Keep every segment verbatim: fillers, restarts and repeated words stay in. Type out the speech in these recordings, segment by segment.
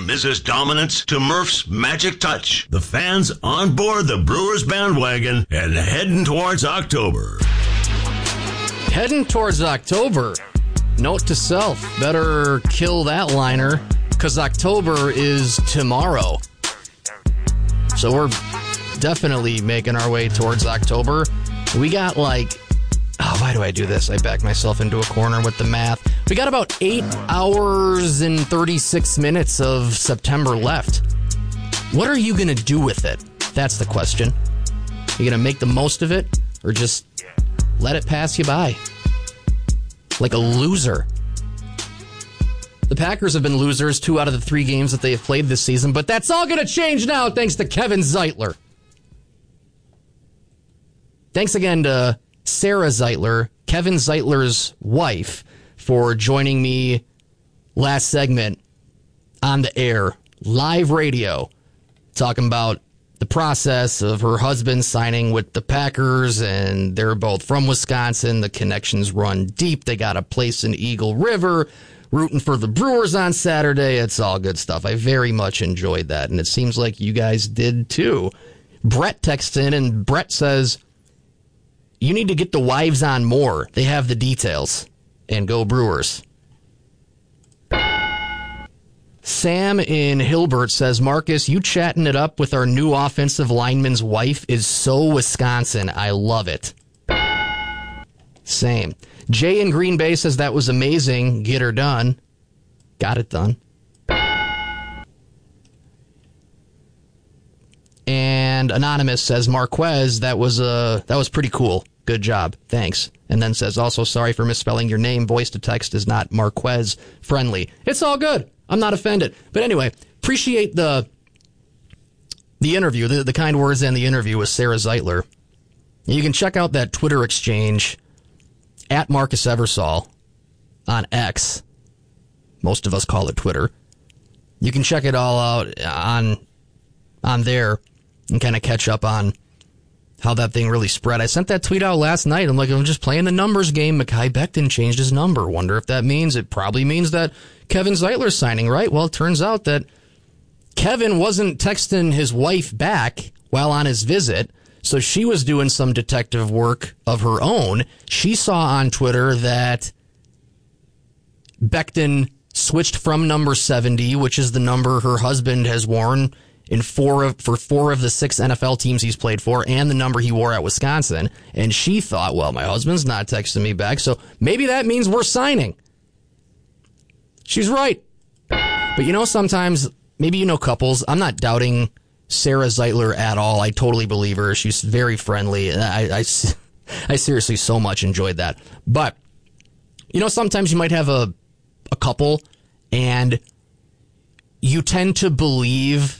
From Missus Dominance to Murph's Magic Touch, the fans on board the Brewers bandwagon and heading towards October. Heading towards October. Note to self, better kill that liner, because October is tomorrow. So we're definitely making our way towards October. We got like, oh, why do I do this? I back myself into a corner with the math. We got about eight hours and thirty-six minutes of September left. What are you going to do with it? That's the question. You going to make the most of it, or just let it pass you by? Like a loser. The Packers have been losers two out of the three games that they have played this season, but that's all going to change now thanks to Kevin Zeitler. Thanks again to Sarah Zeitler, Kevin Zeitler's wife, for joining me last segment on the air, live radio, talking about the process of her husband signing with the Packers, and they're both from Wisconsin. The connections run deep. They got a place in Eagle River, rooting for the Brewers on Saturday. It's all good stuff. I very much enjoyed that, and it seems like you guys did too. Brett texts in, and Brett says, you need to get the wives on more. They have the details. And go Brewers. Sam in Hilbert says, Marcus, you chatting it up with our new offensive lineman's wife is so Wisconsin. I love it. Same. Jay in Green Bay says that was amazing. Get her done. Got it done. And Anonymous says, Marquez, that was uh, that was pretty cool. Good job. Thanks. And then says, also, sorry for misspelling your name. Voice to text is not Marquez friendly. It's all good. I'm not offended. But anyway, appreciate the the interview, the, the kind words and the interview with Sarah Zeitler. You can check out that Twitter exchange at Marcus Eversole on X. Most of us call it Twitter. You can check it all out on on there and kind of catch up on how that thing really spread. I sent that tweet out last night. I'm like, I'm just playing the numbers game. Mekhi Becton changed his number. Wonder if that means, it probably means that Kevin Zeitler's signing, right? Well, it turns out that Kevin wasn't texting his wife back while on his visit, so she was doing some detective work of her own. She saw on Twitter that Becton switched from number seventy, which is the number her husband has worn in four of, for four of the six N F L teams he's played for, and the number he wore at Wisconsin. And she thought, well, my husband's not texting me back, so maybe that means we're signing. She's right. But you know, sometimes, maybe you know couples, I'm not doubting Sarah Zeitler at all. I totally believe her. She's very friendly. I, I, I seriously so much enjoyed that. But, you know, sometimes you might have a, a couple, and you tend to believe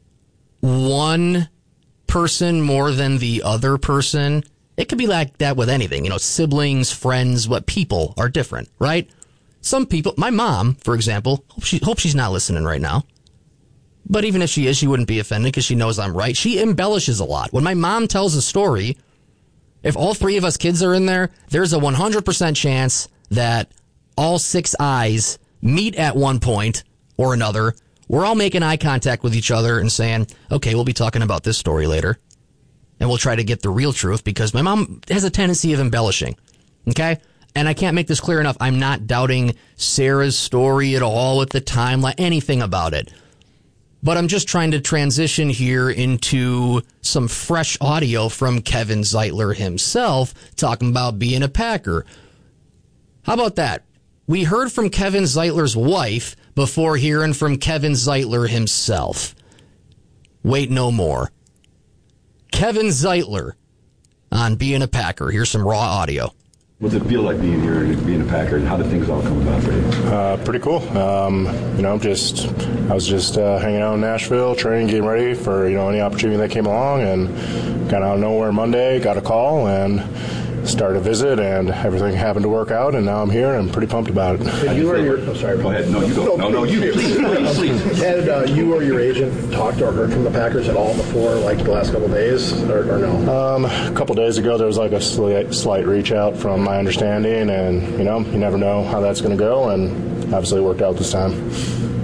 one person more than the other person. It could be like that with anything, you know, siblings, friends, what people are different, right? Some people, my mom, for example, hope, she, hope she's not listening right now. But even if she is, she wouldn't be offended because she knows I'm right. She embellishes a lot. When my mom tells a story, if all three of us kids are in there, there's a one hundred percent chance that all six eyes meet at one point or another. We're all making eye contact with each other and saying, okay, we'll be talking about this story later. And we'll try to get the real truth, because my mom has a tendency of embellishing. Okay? And I can't make this clear enough. I'm not doubting Sarah's story at all at the time, like anything about it. But I'm just trying to transition here into some fresh audio from Kevin Zeitler himself talking about being a Packer. How about that? We heard from Kevin Zeitler's wife before hearing from Kevin Zeitler himself. Wait no more. Kevin Zeitler on being a Packer. Here's some raw audio. What's it feel like being here and being a Packer, and how did things all come about for you? Uh, pretty cool. Um, you know, just I was just uh, hanging out in Nashville, training, getting ready for, you know, any opportunity that came along, and kind of out of nowhere Monday, got a call and started a visit, and everything happened to work out, and now I'm here, and I'm pretty pumped about it. Had you or your, oh, sorry, go ahead. No, you go. No, no, you, please, please, please. Had uh, you or your agent talked or heard from the Packers at all before, like the last couple of days, or, or no? Um, a couple days ago, there was like a slight, slight reach out from my understanding, and, you know, you never know how that's going to go, and obviously it worked out this time.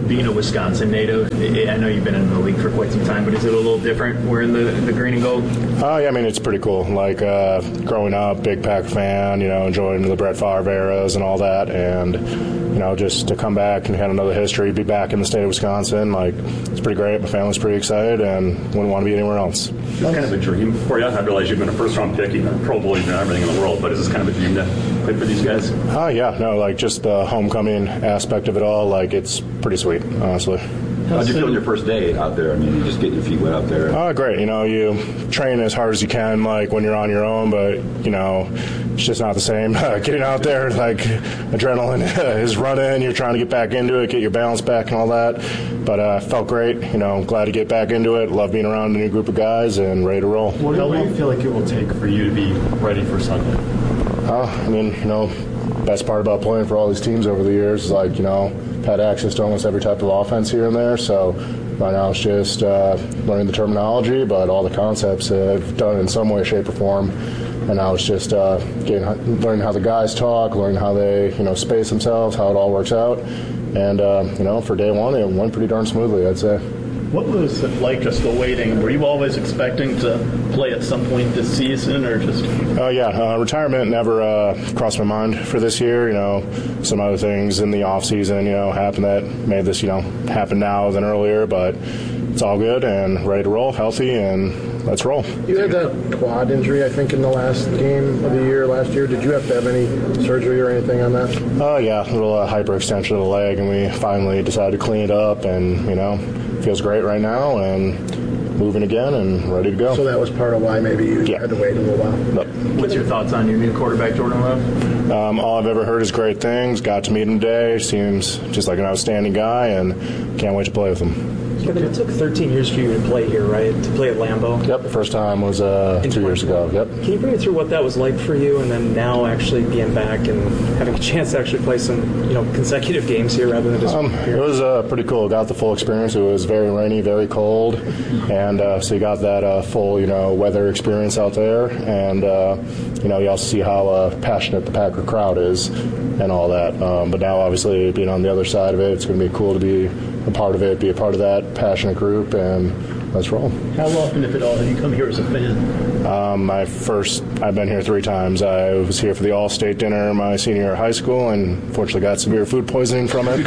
being a Wisconsin native, I know you've been in the league for quite some time, but is it a little different wearing the, the green and gold? Oh, uh, yeah, I mean, it's pretty cool. Like, uh, growing up, big Packer fan, you know, enjoying the Brett Favre eras and all that, and, you know, just to come back and have another history, be back in the state of Wisconsin, like, it's pretty great. My family's pretty excited and wouldn't want to be anywhere else. It's kind of a dream for you. I realize you've been a first-round pick, you've been a Pro Bowl, you've been everything in the world, but is this kind of a dream to play for these guys? Oh, uh, yeah, no, like, just the homecoming aspect of it all, like, it's pretty sweet, honestly. How'd you feel on your first day out there? I mean, you just get your feet wet out there. Oh, great. You know, you train as hard as you can, like, when you're on your own, but, you know, it's just not the same. Uh, getting out there, like, adrenaline is running. You're trying to get back into it, get your balance back and all that. But uh, felt great. You know, glad to get back into it. Love being around a new group of guys and ready to roll. What do you feel like it will take for you to be ready for Sunday? Uh, I mean, you know, best part about playing for all these teams over the years is, like, you know, I've had access to almost every type of offense here and there, so right now it's just uh, learning the terminology, but all the concepts I've done in some way, shape, or form. And now it's just uh, getting, learning how the guys talk, learning how they, you know, space themselves, how it all works out. And, uh, you know, for day one, it went pretty darn smoothly, I'd say. What was it like, just the waiting? Were you always expecting to play at some point this season, or just? Oh, uh, yeah. Uh, retirement never uh, crossed my mind for this year. You know, some other things in the off season, you know, happened that made this, you know, happen now than earlier. But it's all good and ready to roll, healthy, and let's roll. You had that quad injury, I think, in the last game of the year last year. Did you have to have any surgery or anything on that? Oh, uh, yeah, a little uh, hyperextension of the leg, and we finally decided to clean it up, and, you know, feels great right now, and moving again and ready to go. So that was part of why maybe you yeah. had to wait a little while. Yep. What's your thoughts on your new quarterback, Jordan Love? Um, all I've ever heard is great things. Got to meet him today. Seems just like an outstanding guy, and can't wait to play with him. Kevin, it took thirteen years for you to play here, right? To play at Lambeau? Yep, the first time was uh, two years ago. Yep. Can you bring me through what that was like for you, and then now actually being back and having a chance to actually play some, you know, consecutive games here rather than just um, here? It was uh, pretty cool. Got the full experience. It was very rainy, very cold, and uh, so you got that uh, full, you know, weather experience out there, and uh, you know, you also see how uh, passionate the Packer crowd is and all that. Um, but now, obviously, being on the other side of it, it's going to be cool to be a part of it, be a part of that passionate group, and let's roll. How often, if at all, have you come here as a fan? Um, my first, I've been here three times. I was here for the All-State dinner my senior year of high school, and fortunately got severe food poisoning from it.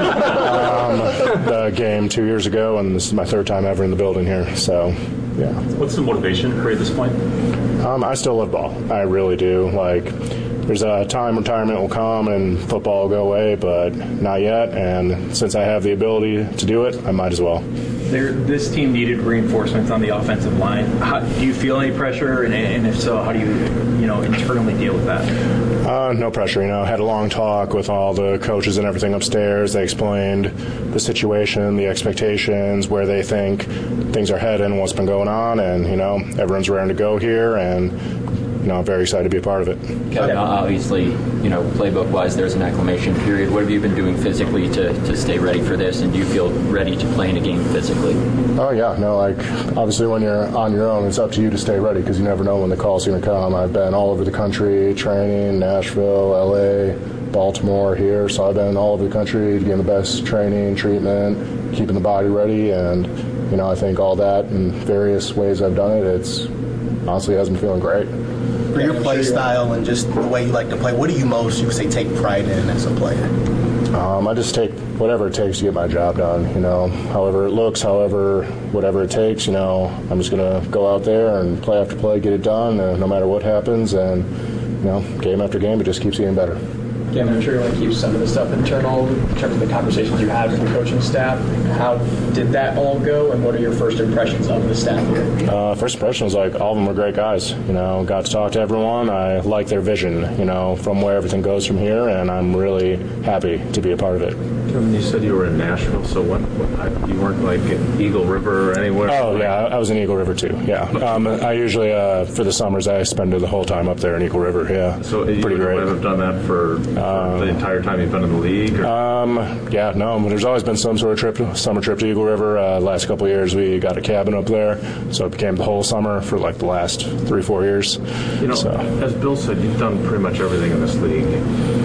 um, the game two years ago, and this is my third time ever in the building here. So, yeah. What's the motivation for you at this point? Um, I still love ball. I really do. Like, there's a time retirement will come and football will go away, but not yet. And since I have the ability to do it, I might as well. There, this team needed reinforcements on the offensive line. How, do you feel any pressure? And, and if so, how do you, you know, internally deal with that? Uh, no pressure. You know, had a long talk with all the coaches and everything upstairs. They explained the situation, the expectations, where they think things are heading, what's been going on, and you know, everyone's raring to go here, and you know, I'm very excited to be a part of it. Kevin, obviously, you know, playbook-wise, there's an acclimation period. What have you been doing physically to, to stay ready for this, and do you feel ready to play in a game physically? Oh, yeah. No, like, obviously when you're on your own, it's up to you to stay ready because you never know when the call's going to come. I've been all over the country, training, Nashville, L A, Baltimore, here, so I've been all over the country getting the best training, treatment, keeping the body ready, and, you know, I think all that in various ways I've done it, it's honestly has been feeling great. For your play style and just the way you like to play, what do you most, you would say, take pride in as a player? Um, I just take whatever it takes to get my job done, you know, however it looks, however, whatever it takes, you know, I'm just going to go out there and play after play, get it done, uh, no matter what happens, and, you know, game after game, it just keeps getting better. Yeah, I'm sure you want to keep some of the stuff internal in terms of the conversations you had with the coaching staff. How did that all go, and what are your first impressions of the staff here? Uh, first impression was like all of them were great guys. You know, got to talk to everyone. I like their vision, you know, from where everything goes from here, and I'm really happy to be a part of it. You said you were in Nashville, so what? what you weren't like in Eagle River or anywhere? Oh yeah, I was in Eagle River too. Yeah, um, I usually uh, for the summers I spend the whole time up there in Eagle River. Yeah, so you pretty great. Would have done that for um, the entire time you've been in the league? Or? Um, yeah, no. There's always been some sort of trip, summer trip to Eagle River. Uh, last couple of years we got a cabin up there, so it became the whole summer for like the last three, four years. You know, so. As Bill said, you've done pretty much everything in this league.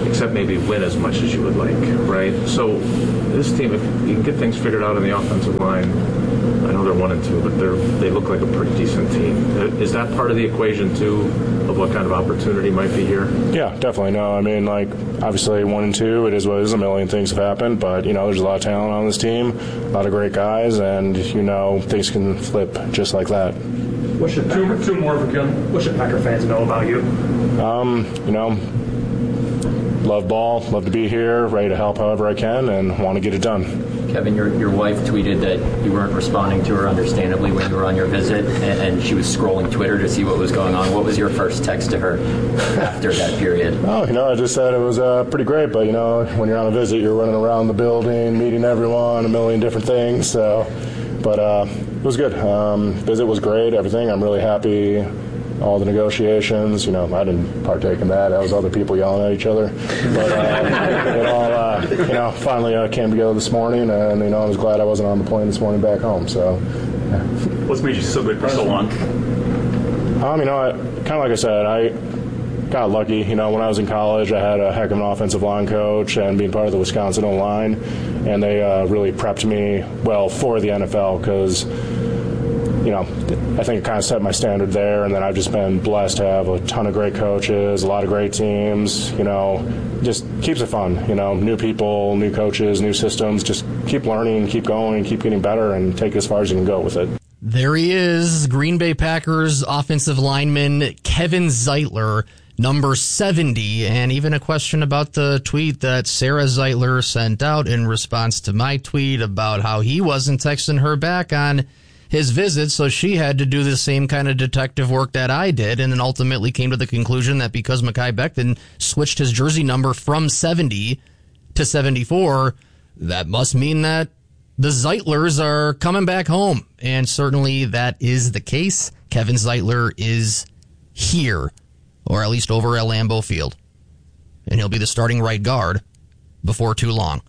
except maybe win as much as you would like, right? So this team, if you can get things figured out on the offensive line, I know they're one and two, but they're they look like a pretty decent team. Is that part of the equation too, of what kind of opportunity might be here? Yeah, definitely. No, I mean, like, obviously one and two, it is what it is. A million things have happened, but, you know, there's a lot of talent on this team, a lot of great guys, and, you know, things can flip just like that. What should two, two more for Kim? What should Packer fans know about you? Um, you know, love ball, love to be here, ready to help however I can, and want to get it done. Kevin, your, your wife tweeted that you weren't responding to her, understandably, when you were on your visit, and, and she was scrolling Twitter to see what was going on. What was your first text to her after that period? Oh, you know, I just said it was uh, pretty great, but, you know, when you're on a visit, you're running around the building, meeting everyone, a million different things, so, but uh, it was good. Um, visit was great, everything. I'm really happy. All the negotiations, you know, I didn't partake in that. That was other people yelling at each other. But uh, it all, uh, you know, finally uh, came together this morning, and, you know, I was glad I wasn't on the plane this morning back home. So, yeah. What's made you so good for so long? Um, you know, kind of like I said, I got lucky. You know, when I was in college, I had a heck of an offensive line coach and being part of the Wisconsin O-line, and they uh, really prepped me well for the N F L because, you know, I think it kind of set my standard there, and then I've just been blessed to have a ton of great coaches, a lot of great teams, you know, just keeps it fun, you know, new people, new coaches, new systems, just keep learning, keep going, keep getting better, and take it as far as you can go with it. There he is, Green Bay Packers offensive lineman Kevin Zeitler, number seventy, and even a question about the tweet that Sarah Zeitler sent out in response to my tweet about how he wasn't texting her back on his visit, so she had to do the same kind of detective work that I did, and then ultimately came to the conclusion that because Mekhi Becton switched his jersey number from seventy to seventy-four, that must mean that the Zeitlers are coming back home, and certainly that is the case. Kevin Zeitler is here, or at least over at Lambeau Field, and he'll be the starting right guard before too long.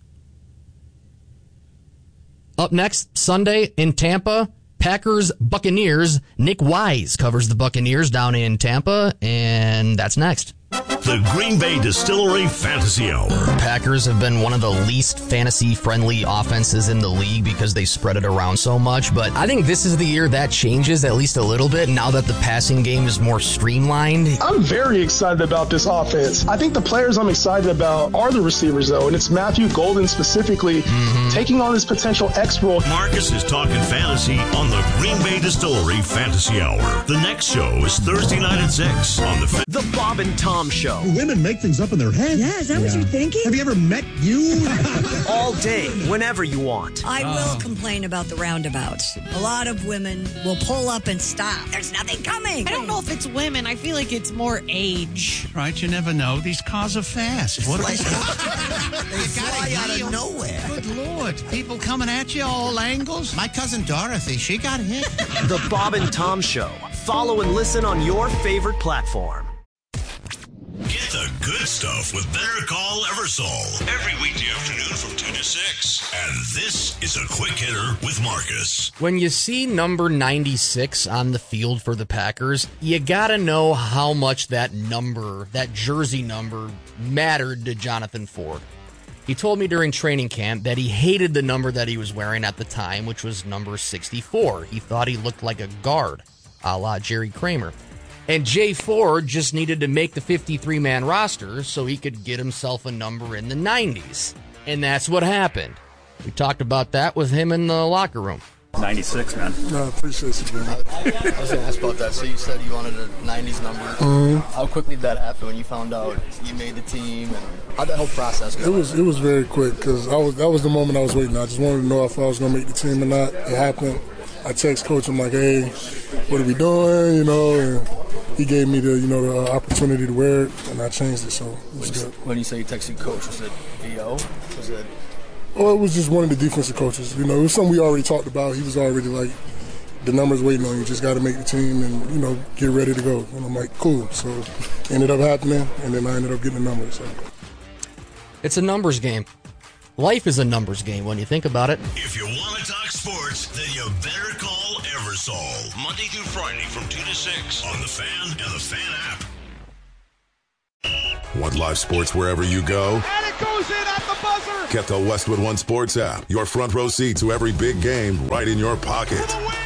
Up next, Sunday in Tampa, Packers, Buccaneers. Nick Wise covers the Buccaneers down in Tampa, and that's next. The Green Bay Distillery Fantasy Hour. Packers have been one of the least fantasy-friendly offenses in the league because they spread it around so much, but I think this is the year that changes at least a little bit now that the passing game is more streamlined. I'm very excited about this offense. I think the players I'm excited about are the receivers, though, and it's Matthew Golden specifically mm-hmm. taking on this potential X role. Marcus is talking fantasy on the Green Bay Distillery Fantasy Hour. The next show is Thursday night at six on the... Fa- the Bob and Tom Show. Women make things up in their head. Yeah, is that yeah. what you're thinking? Have you ever met you? All day, whenever you want. I will oh. complain about the roundabouts. A lot of women will pull up and stop. There's nothing coming. I don't know if it's women. I feel like it's more age. Right, you never know. These cars are fast. What like, they fly out of nowhere. Good Lord. People coming at you all angles. My cousin Dorothy, she got hit. The Bob and Tom Show. Follow and listen on your favorite platform. Get the good stuff with Better Call Eversole every weekday afternoon from two to six. And this is a quick hitter with Marcus. When you see number ninety-six on the field for the Packers, you gotta know how much that number, that jersey number, mattered to Jonathan Ford. He told me during training camp that he hated the number that he was wearing at the time, which was number sixty-four. He thought he looked like a guard, a la Jerry Kramer. And Jay Ford just needed to make the fifty-three man roster so he could get himself a number in the nineties. And that's what happened. We talked about that with him in the locker room. ninety-six, man. No, I appreciate you, man. I was going to ask about that. So you said you wanted a nineties number. Mm-hmm. How quickly did that happen when you found out you made the team? And how'd that whole process go? It was it was very quick because I was that was the moment I was waiting. I just wanted to know if I was going to make the team or not. It happened. I text coach. I'm like, hey, what are we doing? You know, and he gave me the you know the opportunity to wear it, and I changed it. So it was good. When you say you texted coach, was it V O? Was it? Oh, it was just one of the defensive coaches. You know, it was something we already talked about. He was already like, the number's waiting on you. Just got to make the team and, you know, get ready to go. And I'm like, cool. So it ended up happening, and then I ended up getting the numbers. So. It's a numbers game. Life is a numbers game when you think about it. If you want to talk sports, then you better call Eversole. Monday through Friday from two to six on The Fan and The Fan app. Want live sports wherever you go? And it goes in at the buzzer! Get the Westwood One Sports app. Your front row seat to every big game right in your pocket.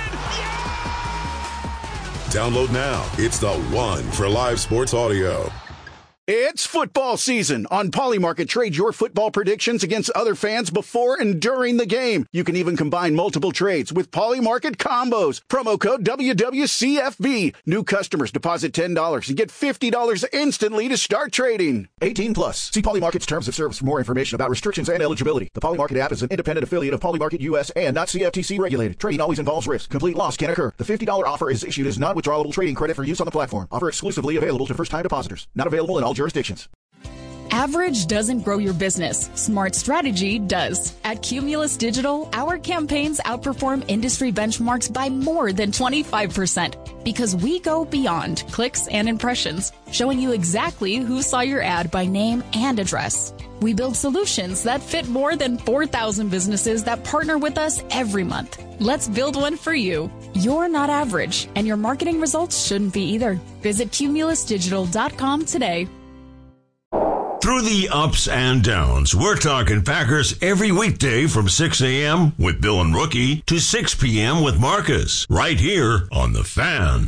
Download now. It's the one for live sports audio. It's football season. On Polymarket, trade your football predictions against other fans before and during the game. You can even combine multiple trades with Polymarket combos. Promo code W W C F B. New customers deposit ten dollars and get fifty dollars instantly to start trading. eighteen plus. See Polymarket's terms of service for more information about restrictions and eligibility. The Polymarket app is an independent affiliate of Polymarket U S and not C F T C regulated. Trading always involves risk. Complete loss can occur. The fifty dollars offer is issued as non-withdrawable trading credit for use on the platform. Offer exclusively available to first-time depositors. Not available in all jurisdictions. Average doesn't grow your business. Smart strategy does. At Cumulus Digital, our campaigns outperform industry benchmarks by more than twenty-five percent because we go beyond clicks and impressions, showing you exactly who saw your ad by name and address. We build solutions that fit more than four thousand businesses that partner with us every month. Let's build one for you. You're not average, and your marketing results shouldn't be either. Visit cumulus digital dot com today. Through the ups and downs, we're talking Packers every weekday from six a.m. with Bill and Rookie to six p.m. with Marcus, right here on The Fan.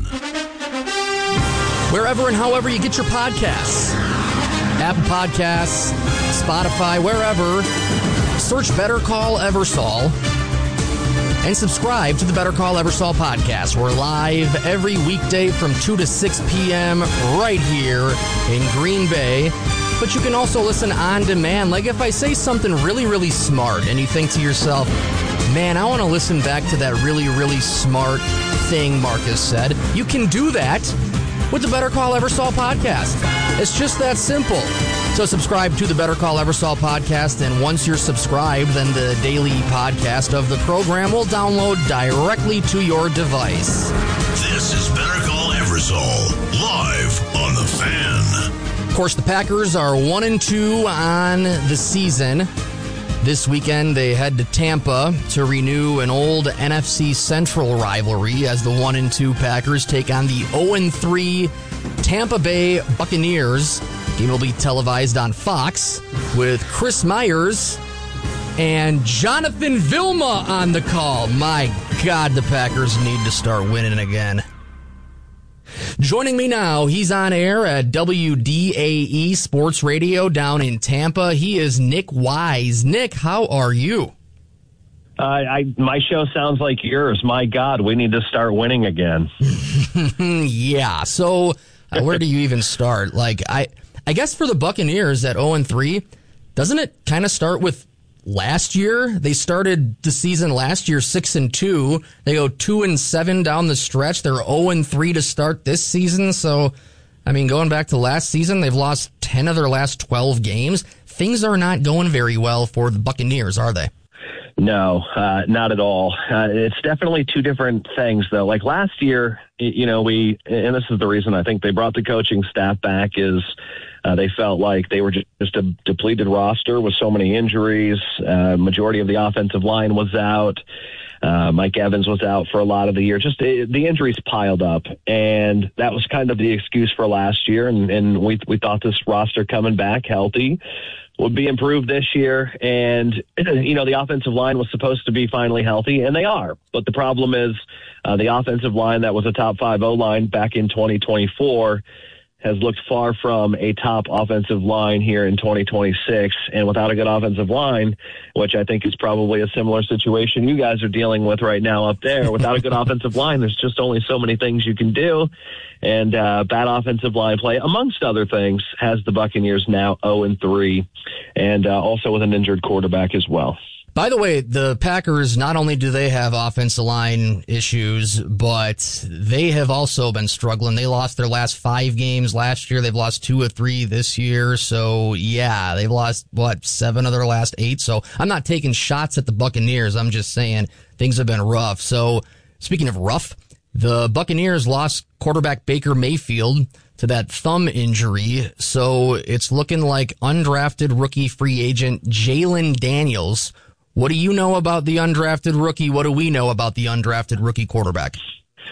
Wherever and however you get your podcasts, Apple Podcasts, Spotify, wherever, search Better Call Eversole and subscribe to the Better Call Eversole podcast. We're live every weekday from two to six p.m. right here in Green Bay. But you can also listen on demand. Like if I say something really, really smart and you think to yourself, man, I want to listen back to that really, really smart thing Marcus said, you can do that with the Better Call Eversole podcast. It's just that simple. So subscribe to the Better Call Eversole podcast, and once you're subscribed, then the daily podcast of the program will download directly to your device. This is Better Call Eversole, live on The Fan. Of course, the Packers are one and two on the season. This weekend, they head to Tampa to renew an old N F C Central rivalry as the one and two Packers take on the oh and three Tampa Bay Buccaneers. The game will be televised on Fox with Chris Myers and Jonathan Vilma on the call. My God, the Packers need to start winning again. Joining me now, he's on air at W D A E Sports Radio down in Tampa. He is Nick Wise. Nick, how are you? Uh, I my show sounds like yours. My God, we need to start winning again. Yeah. So, uh, where do you even start? Like, I I guess for the Buccaneers at oh and three, doesn't it kind of start with last year? They started the season last year six and two. They go two and seven down the stretch. They're oh and three to start this season. So, I mean, going back to last season, they've lost ten of their last twelve games. Things are not going very well for the Buccaneers, are they? No, uh, not at all. Uh, it's definitely two different things, though. Like last year, you know, we, and this is the reason I think they brought the coaching staff back, is uh, they felt like they were just, just a depleted roster with so many injuries. Uh, majority of the offensive line was out. Uh, Mike Evans was out for a lot of the year. Just uh, the injuries piled up, and that was kind of the excuse for last year. And, and we we thought this roster coming back healthy would be improved this year. And, you know, the offensive line was supposed to be finally healthy, and they are. But the problem is uh, the offensive line that was a top five O-line back in twenty twenty-four has looked far from a top offensive line here in twenty twenty-six. And without a good offensive line, which I think is probably a similar situation you guys are dealing with right now up there, without a good offensive line, there's just only so many things you can do. And uh, bad offensive line play, amongst other things, has the Buccaneers now oh and three, and uh, also with an injured quarterback as well. By the way, the Packers, not only do they have offensive line issues, but they have also been struggling. They lost their last five games last year. They've lost two or three this year. So, yeah, they've lost, what, seven of their last eight. So I'm not taking shots at the Buccaneers. I'm just saying things have been rough. So, speaking of rough, the Buccaneers lost quarterback Baker Mayfield to that thumb injury. So it's looking like undrafted rookie free agent Jalen Daniels. What do you know about the undrafted rookie? What do we know about the undrafted rookie quarterback?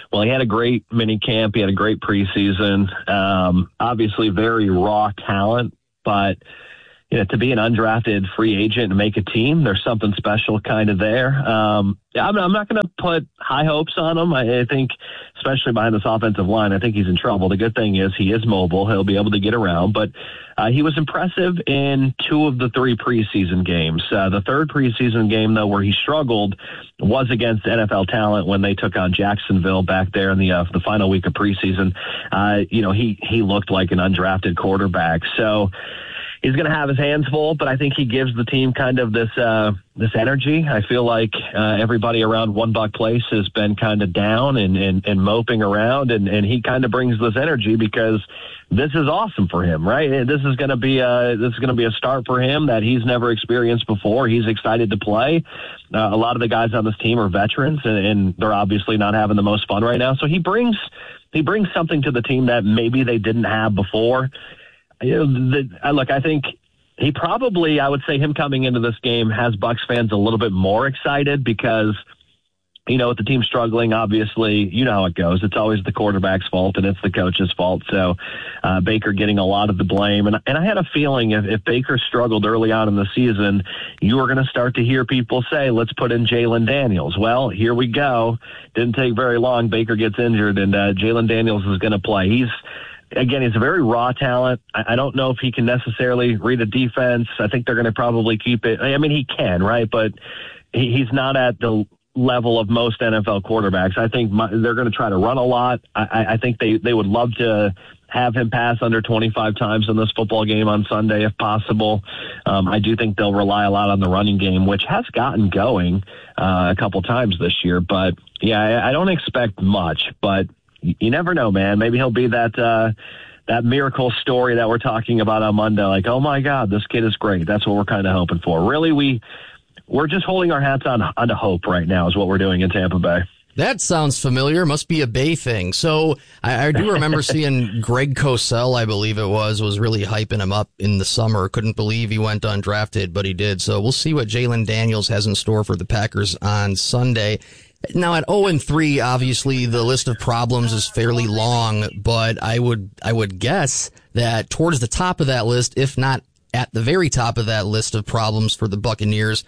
well, he had a great mini camp. He had a great preseason. Um, obviously, very raw talent, but you know, to be an undrafted free agent and make a team, there's something special kind of there. Um, I'm, I'm not going to put high hopes on him. I, I think, especially behind this offensive line, I think he's in trouble. The good thing is he is mobile. He'll be able to get around. But uh, he was impressive in two of the three preseason games. Uh, the third preseason game, though, where he struggled was against N F L talent when they took on Jacksonville back there in the uh, the final week of preseason. Uh, you know, he, he looked like an undrafted quarterback. So he's going to have his hands full, but I think he gives the team kind of this uh, this energy. I feel like uh, everybody around One Buck Place has been kind of down and, and, and moping around, and, and he kind of brings this energy because this is awesome for him, right? This is going to be a this is going to be a start for him that he's never experienced before. He's excited to play. Uh, a lot of the guys on this team are veterans, and, and they're obviously not having the most fun right now. So he brings he brings something to the team that maybe they didn't have before. You know, the, look, I think he probably, I would say him coming into this game has Bucs fans a little bit more excited because, you know, with the team struggling, obviously, you know how it goes. It's always the quarterback's fault and it's the coach's fault. So uh, Baker getting a lot of the blame. And, and I had a feeling if, if Baker struggled early on in the season, you were going to start to hear people say, let's put in Jalen Daniels. Well, here we go. Didn't take very long. Baker gets injured and uh, Jalen Daniels is going to play. He's Again, he's a very raw talent. I, I don't know if he can necessarily read a defense. I think they're going to probably keep it. I mean, he can, right? But he, he's not at the level of most N F L quarterbacks. I think my, they're going to try to run a lot. I, I think they, they would love to have him pass under twenty-five times in this football game on Sunday if possible. Um, I do think they'll rely a lot on the running game, which has gotten going uh, a couple times this year. But, yeah, I, I don't expect much, but you never know, man. Maybe he'll be that uh, that miracle story that we're talking about on Monday. Like, oh my God, this kid is great. That's what we're kind of hoping for. Really, we we're just holding our hats on on to hope right now is what we're doing in Tampa Bay. That sounds familiar. Must be a Bay thing. So I, I do remember seeing Greg Cosell, I believe it was, was really hyping him up in the summer. Couldn't believe he went undrafted, but he did. So we'll see what Jalen Daniels has in store for the Packers on Sunday. Now at oh and three, obviously the list of problems is fairly long, but I would I would guess that towards the top of that list, if not at the very top of that list of problems for the Buccaneers,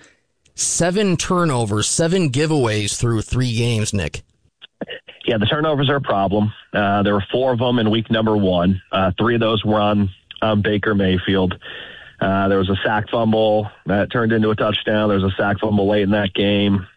seven turnovers, seven giveaways through three games, Nick. Yeah, the turnovers are a problem. Uh, there were four of them in week number one. Uh, three of those were on um, Baker Mayfield. Uh, there was a sack fumble that turned into a touchdown. There was a sack fumble late in that game.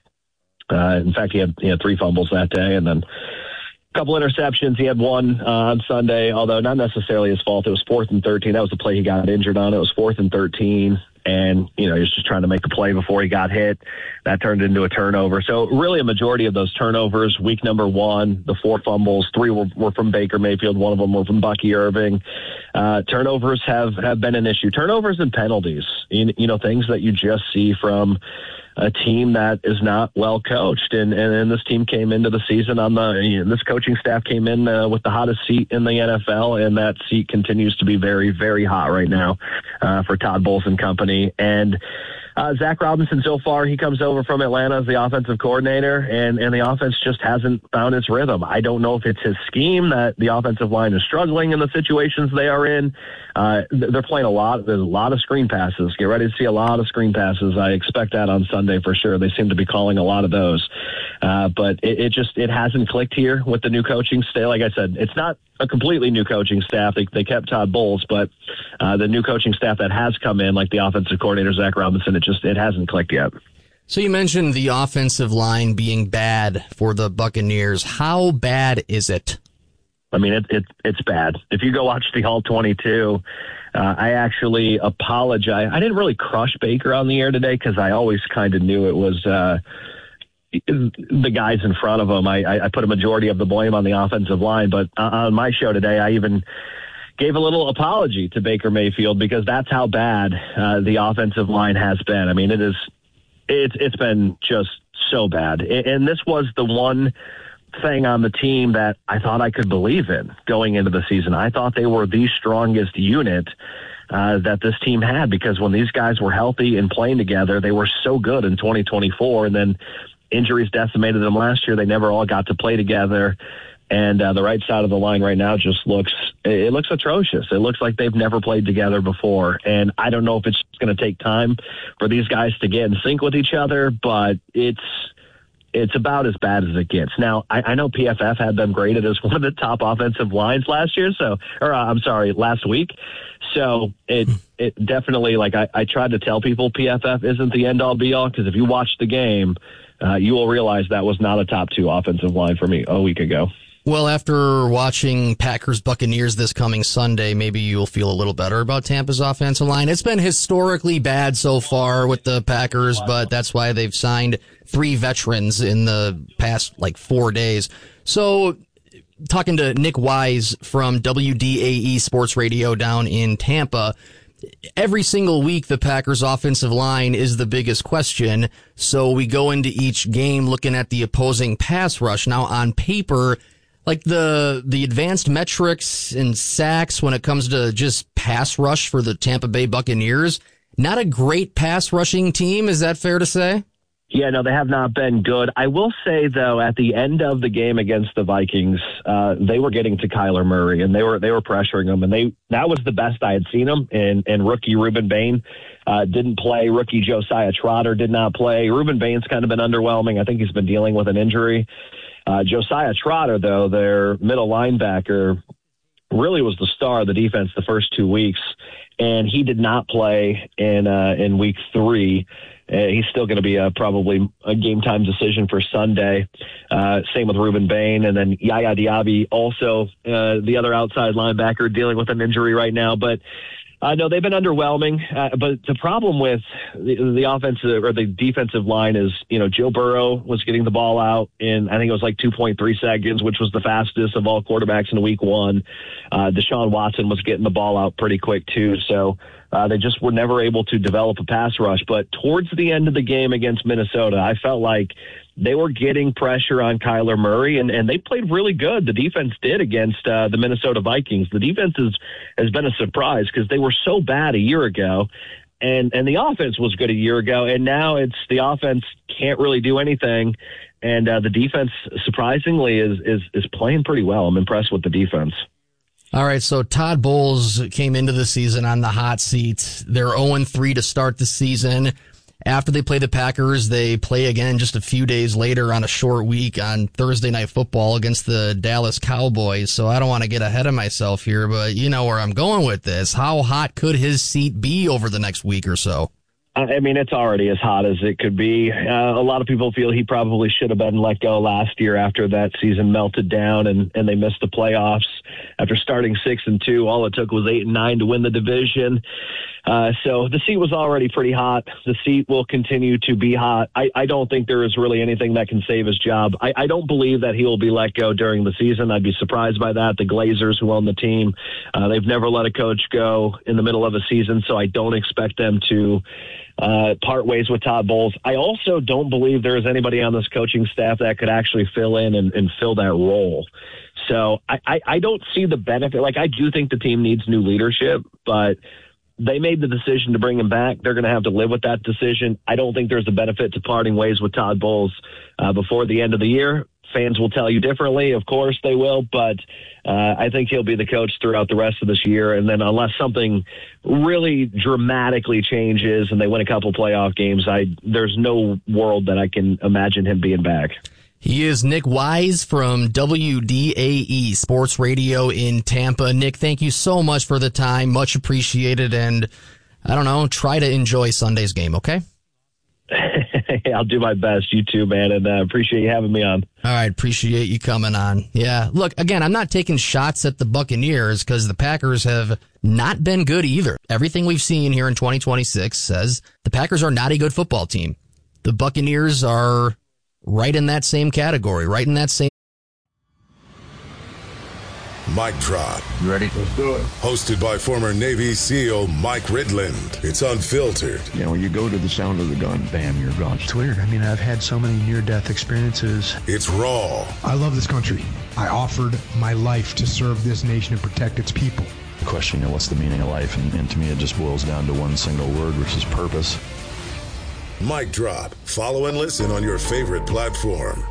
Uh, in fact, he had, he had three fumbles that day, and then a couple interceptions. He had one uh, on Sunday, although not necessarily his fault. It was fourth and thirteen. That was the play he got injured on. It was fourth and thirteen, and you know he was just trying to make a play before he got hit. That turned into a turnover. So really, a majority of those turnovers, week number one, the four fumbles, three were, were from Baker Mayfield. One of them were from Bucky Irving. Uh, turnovers have, have been an issue. Turnovers and penalties, you, you know, things that you just see from a team that is not well coached. And, and, and this team came into the season on the, you know, this coaching staff came in uh, with the hottest seat in the N F L. And that seat continues to be very, very hot right now uh, for Todd Bowles and company. And uh, Zach Robinson, so far, he comes over from Atlanta as the offensive coordinator, and, and the offense just hasn't found its rhythm. I don't know if it's his scheme that the offensive line is struggling in the situations they are in. Uh, they're playing a lot. There's a lot of screen passes. Get ready to see a lot of screen passes. I expect that on Sunday for sure. They seem to be calling a lot of those. Uh, but it, it just, it hasn't clicked here with the new coaching staff. Like I said, it's not a completely new coaching staff. They, they kept Todd Bowles, but uh, the new coaching staff that has come in, like the offensive coordinator, Zach Robinson, it just, it hasn't clicked yet. So you mentioned the offensive line being bad for the Buccaneers. How bad is it? I mean, it, it it's bad. If you go watch the All twenty-two, uh, I actually apologize. I didn't really crush Baker on the air today because I always kind of knew it was uh, the guys in front of him. I, I put a majority of the blame on the offensive line, but uh, on my show today, I even gave a little apology to Baker Mayfield because that's how bad uh, the offensive line has been. I mean, it is it's it's been just so bad, and this was the one thing on the team that I thought I could believe in going into the season. I thought they were the strongest unit uh, that this team had, because when these guys were healthy and playing together, they were so good in twenty twenty-four. And then injuries decimated them last year. They never all got to play together. And uh, the right side of the line right now just looks, it looks atrocious. It looks like they've never played together before. And I don't know if it's going to take time for these guys to get in sync with each other, but it's, it's about as bad as it gets. Now, I, I know P F F had them graded as one of the top offensive lines last year, so, or uh, I'm sorry, last week. So it, it definitely, like I, I tried to tell people P F F isn't the end all be all, because if you watch the game, uh, you will realize that was not a top two offensive line for me a week ago. Well, after watching Packers Buccaneers this coming Sunday, maybe you'll feel a little better about Tampa's offensive line. It's been historically bad so far with the Packers, but that's why they've signed three veterans in the past like four days. So, talking to Nick Wise from W D A E Sports Radio down in Tampa, every single week the Packers offensive line is the biggest question. So we go into each game looking at the opposing pass rush. Now on paper, like the the advanced metrics and sacks when it comes to just pass rush for the Tampa Bay Buccaneers, not a great pass rushing team. Is that fair to say? Yeah, no, they have not been good. I will say, though, at the end of the game against the Vikings, uh, they were getting to Kyler Murray, and they were they were pressuring him, and they that was the best I had seen him. And, and rookie Ruben Bain uh, didn't play. Rookie Josiah Trotter did not play. Ruben Bain's kind of been underwhelming. I think he's been dealing with an injury. Uh, Josiah Trotter, though, their middle linebacker, really was the star of the defense the first two weeks, and he did not play in uh, in week three. Uh, he's still going to be a, probably a game-time decision for Sunday. Uh, same with Ruben Bain. And then Yaya Diaby, also uh, the other outside linebacker, dealing with an injury right now. But uh, no, they've been underwhelming. Uh, but the problem with the, the offensive or the defensive line is, you know, Joe Burrow was getting the ball out in, I think it was like two point three seconds, which was the fastest of all quarterbacks in week one. Uh, Deshaun Watson was getting the ball out pretty quick, too. So, Uh, they just were never able to develop a pass rush. But towards the end of the game against Minnesota, I felt like they were getting pressure on Kyler Murray, and, and they played really good. The defense did against uh, the Minnesota Vikings. The defense is, has been a surprise because they were so bad a year ago, and, and the offense was good a year ago, and now it's the offense can't really do anything, and uh, the defense, surprisingly, is, is, is playing pretty well. I'm impressed with the defense. All right, so Todd Bowles came into the season on the hot seat. They're oh and three to start the season. After they play the Packers, they play again just a few days later on a short week on Thursday Night Football against the Dallas Cowboys. So I don't want to get ahead of myself here, but you know where I'm going with this. How hot could his seat be over the next week or so? I mean, it's already as hot as it could be. Uh, a lot of people feel he probably should have been let go last year after that season melted down and, and they missed the playoffs. After starting six and two, all it took was eight and nine to win the division. Uh, so the seat was already pretty hot. The seat will continue to be hot. I, I don't think there is really anything that can save his job. I, I don't believe that he will be let go during the season. I'd be surprised by that. The Glazers, who own the team, uh, they've never let a coach go in the middle of a season, so I don't expect them to uh, part ways with Todd Bowles. I also don't believe there is anybody on this coaching staff that could actually fill in and, and fill that role. So I, I, I don't see the benefit. Like, I do think the team needs new leadership, but they made the decision to bring him back. They're going to have to live with that decision. I don't think there's a benefit to parting ways with Todd Bowles uh, before the end of the year. Fans will tell you differently. Of course they will, but uh, I think he'll be the coach throughout the rest of this year. And then unless something really dramatically changes and they win a couple playoff games, I there's no world that I can imagine him being back. He is Nick Wise from W D A E Sports Radio in Tampa. Nick, thank you so much for the time. Much appreciated. And I don't know, try to enjoy Sunday's game, okay? I'll do my best. You too, man. And uh, appreciate you having me on. All right. Appreciate you coming on. Yeah. Look, again, I'm not taking shots at the Buccaneers because the Packers have not been good either. Everything we've seen here in twenty twenty-six says the Packers are not a good football team. The Buccaneers are right in that same category, right in that same. Mic drop. You ready? Let's do it. Hosted by former Navy SEAL Mike Ridland. It's unfiltered. You know, when you go to the sound of the gun, bam, you're gone. It's weird. I mean, I've had so many near-death experiences. It's raw. I love this country. I offered my life to serve this nation and protect its people. The question, you know, what's the meaning of life? And, and to me, it just boils down to one single word, which is purpose. Mic Drop. Follow and listen on your favorite platform.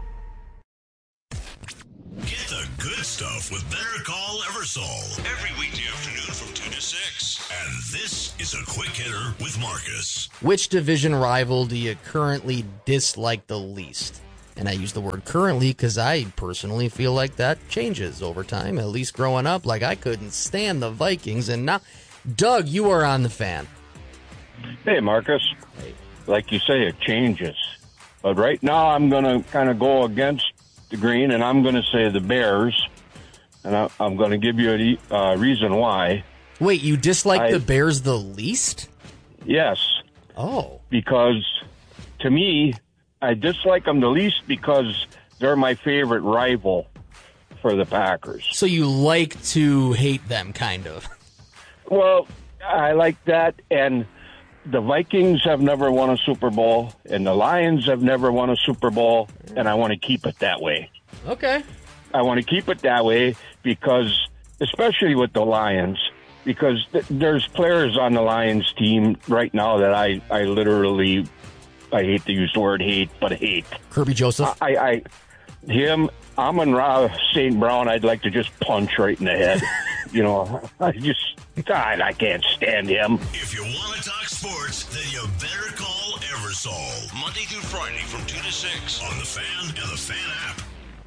Get the good stuff with Better Call Eversole every weekday afternoon from two to six. And this is a quick hitter with Marcus. Which division rival do you currently dislike the least? And I use the word currently because I personally feel like that changes over time. At least growing up, like I couldn't stand the Vikings. And now, Doug, you are on the Fan. Hey, Marcus. Hey. Like you say, it changes. But right now, I'm going to kind of go against the green, and I'm going to say the Bears. And I, I'm going to give you a uh, reason why. Wait, you dislike I, the Bears the least? Yes. Oh. Because, to me, I dislike them the least because they're my favorite rival for the Packers. So you like to hate them, kind of. Well, I like that, and the Vikings have never won a Super Bowl, and the Lions have never won a Super Bowl, and I want to keep it that way. Okay. I want to keep it that way because, especially with the Lions, because th- there's players on the Lions team right now that I, I literally, I hate to use the word hate, but hate. Kirby Joseph? I, I him, Amon-Ra Saint Brown, I'd like to just punch right in the head. You know, I just, God, I can't stand him. If you want to talk sports, then you better call Eversole. Monday through Friday from two to six on the Fan and the Fan app.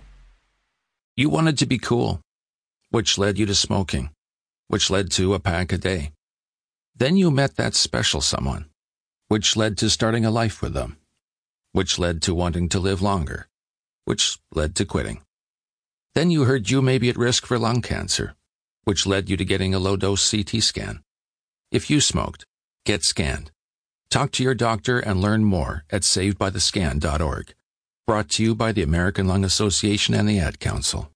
You wanted to be cool, which led you to smoking, which led to a pack a day. Then you met that special someone, which led to starting a life with them, which led to wanting to live longer, which led to quitting. Then you heard you may be at risk for lung cancer, which led you to getting a low-dose C T scan. If you smoked, get scanned. Talk to your doctor and learn more at saved by the scan dot org. Brought to you by the American Lung Association and the Ad Council.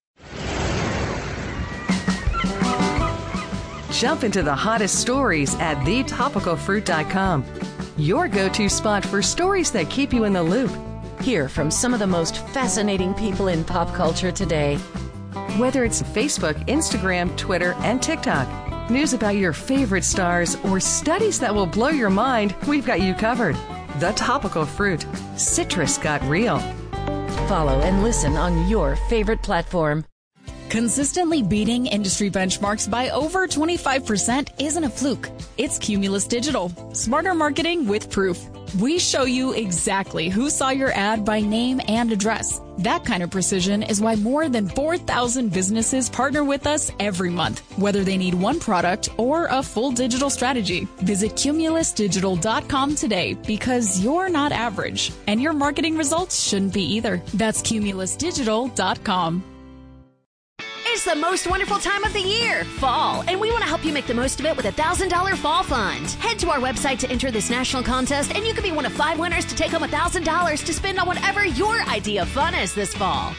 Jump into the hottest stories at the topical fruit dot com. Your go-to spot for stories that keep you in the loop. Hear from some of the most fascinating people in pop culture today. Whether it's Facebook, Instagram, Twitter, and TikTok, news about your favorite stars, or studies that will blow your mind, we've got you covered. The Topical Fruit. Citrus got real. Follow and listen on your favorite platform. Consistently beating industry benchmarks by over twenty-five percent isn't a fluke. It's Cumulus Digital. Smarter marketing with proof. We show you exactly who saw your ad by name and address. That kind of precision is why more than four thousand businesses partner with us every month, whether they need one product or a full digital strategy. Visit cumulus digital dot com today because you're not average, and your marketing results shouldn't be either. That's cumulus digital dot com. It's the most wonderful time of the year, fall, and we want to help you make the most of it with a one thousand dollars Fall Fund. Head to our website to enter this national contest, and you could be one of five winners to take home one thousand dollars to spend on whatever your idea of fun is this fall.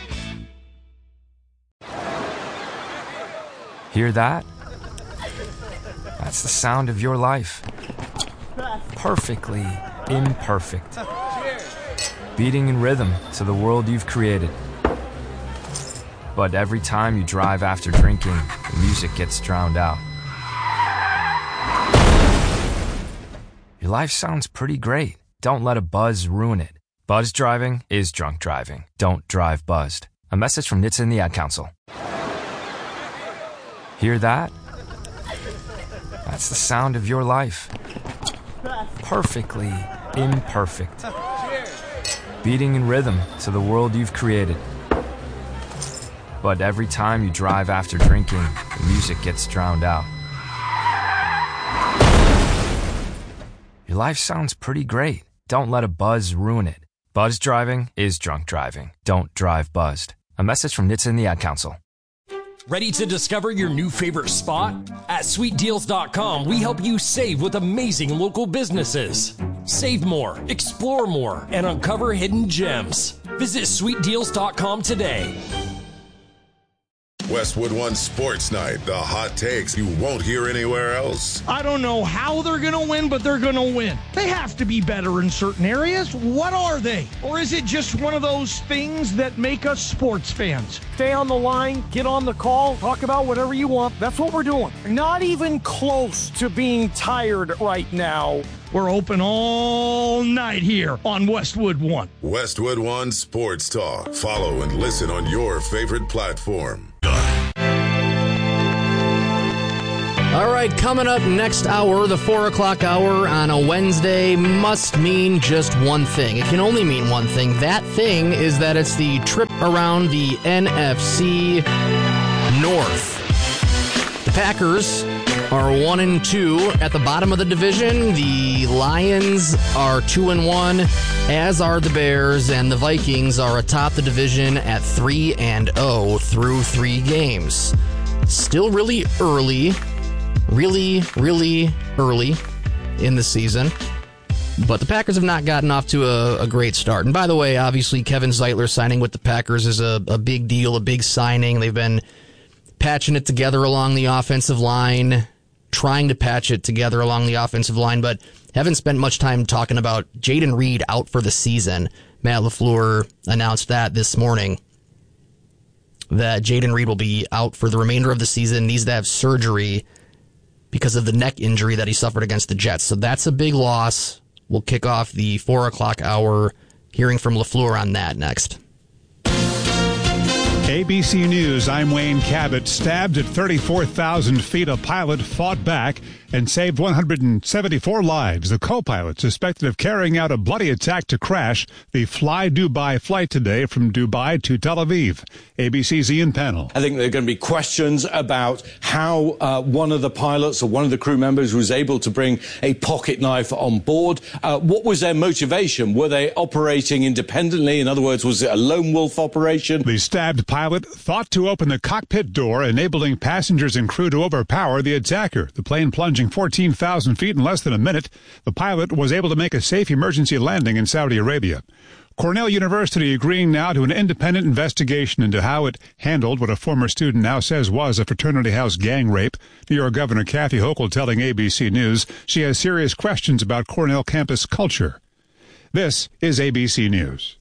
Hear that? That's the sound of your life. Perfectly imperfect. Beating in rhythm to the world you've created. But every time you drive after drinking, the music gets drowned out. Your life sounds pretty great. Don't let a buzz ruin it. Buzz driving is drunk driving. Don't drive buzzed. A message from N H T S A and the Ad Council. Hear that? That's the sound of your life. Perfectly imperfect. Beating in rhythm to the world you've created. But every time you drive after drinking, the music gets drowned out. Your life sounds pretty great. Don't let a buzz ruin it. Buzz driving is drunk driving. Don't drive buzzed. A message from N H T S A and the Ad Council. Ready to discover your new favorite spot? At sweet deals dot com, we help you save with amazing local businesses. Save more, explore more, and uncover hidden gems. Visit sweet deals dot com today. Westwood One Sports Night, the hot takes you won't hear anywhere else. I don't know how they're going to win, but they're going to win. They have to be better in certain areas. What are they? Or is it just one of those things that make us sports fans? Stay on the line, get on the call, talk about whatever you want. That's what we're doing. Not even close to being tired right now We're open all night here on Westwood One. Westwood One Sports Talk. Follow and listen on your favorite platform. All right, coming up next hour, the four o'clock hour on a Wednesday must mean just one thing. It can only mean one thing. That thing is that it's the trip around the N F C North. The Packers are one and two at the bottom of the division. The Lions are two and one, as are the Bears, and the Vikings are atop the division at three and oh through three games. Still really early. Really, really early in the season. But the Packers have not gotten off to a, a great start. And by the way, obviously, Kevin Zeitler signing with the Packers is a, a big deal, a big signing. They've been patching it together along the offensive line, trying to patch it together along the offensive line, but haven't spent much time talking about Jayden Reed out for the season. Matt LaFleur announced that this morning, that Jayden Reed will be out for the remainder of the season, needs to have surgery because of the neck injury that he suffered against the Jets. So that's a big loss. We'll kick off the four o'clock hour hearing from LaFleur on that next. A B C News, I'm Wayne Cabot. Stabbed at thirty-four thousand feet, a pilot fought back and saved one hundred seventy-four lives. The co-pilot suspected of carrying out a bloody attack to crash the Fly Dubai flight today from Dubai to Tel Aviv. A B C's Ian Pennell. I think there are going to be questions about how uh, one of the pilots or one of the crew members was able to bring a pocket knife on board. Uh, what was their motivation? Were they operating independently? In other words, was it a lone wolf operation? The stabbed pilot thought to open the cockpit door, enabling passengers and crew to overpower the attacker. The plane plunged fourteen thousand feet in less than a minute. The pilot was able to make a safe emergency landing in Saudi Arabia. Cornell University agreeing now to an independent investigation into how it handled what a former student now says was a fraternity house gang rape. New York Governor Kathy Hochul telling A B C News she has serious questions about Cornell campus culture. This is A B C News.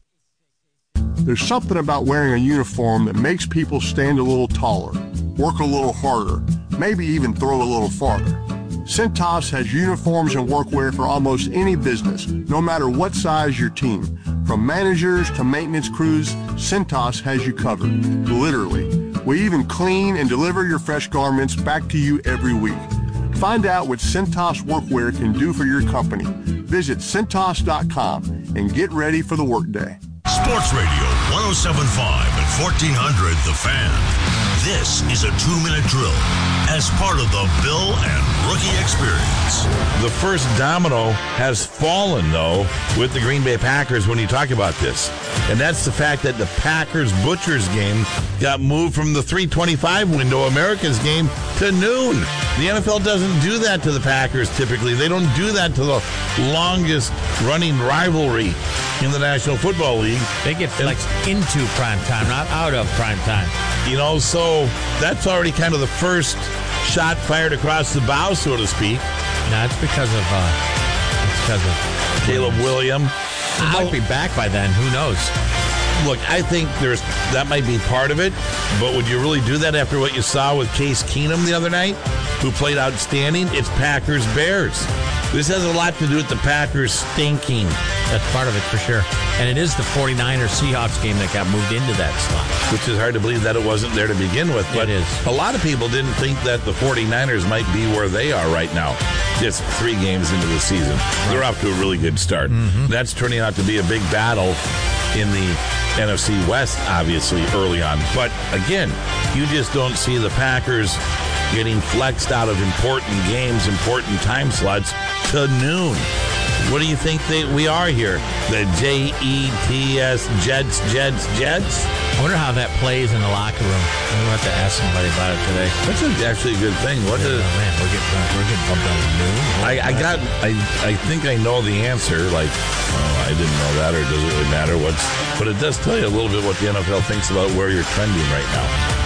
There's something about wearing a uniform that makes people stand a little taller, work a little harder, maybe even throw a little farther. Cintas has uniforms and workwear for almost any business, no matter what size your team. From managers to maintenance crews, Cintas has you covered, literally. We even clean and deliver your fresh garments back to you every week. Find out what Cintas workwear can do for your company. Visit Cintas dot com and get ready for the workday. Sports Radio one oh seven point five and fourteen hundred The Fan. This is a two-minute drill as part of the Bill and Rookie Experience. The first domino has fallen, though, with the Green Bay Packers when you talk about this. And that's the fact that the Packers-Butchers game got moved from the three twenty-five window, America's game, to noon. The N F L doesn't do that to the Packers typically. They don't do that to the longest-running rivalry in the National Football League. They get flexed into prime time, not out of prime time. You know, so that's already kind of the first shot fired across the bow, so to speak. No, it's because of uh, it's because of Caleb Williams. He might be back by then. Who knows? Look, I think there's that might be part of it, but would you really do that after what you saw with Case Keenum the other night, who played outstanding? It's Packers-Bears. This has a lot to do with the Packers stinking. That's part of it for sure. And it is the 49ers Seahawks game that got moved into that slot. Which is hard to believe that it wasn't there to begin with. But it is. A lot of people didn't think that the 49ers might be where they are right now. Just three games into the season. Right. They're off to a really good start. Mm-hmm. That's turning out to be a big battle in the N F C West, obviously, early on. But again, you just don't see the Packers getting flexed out of important games, important time slots to noon. What do you think they, we are here? The J E T S, Jets, Jets, Jets? I wonder how that plays in the locker room. I'm going to have to ask somebody about it today. That's actually a good thing. What yeah, does, oh man, we're getting, we're getting bumped out of noon. I, I got, I, I think I know the answer. Like, oh, I didn't know that, or does it really matter? What's? But it does tell you a little bit what the N F L thinks about where you're trending right now.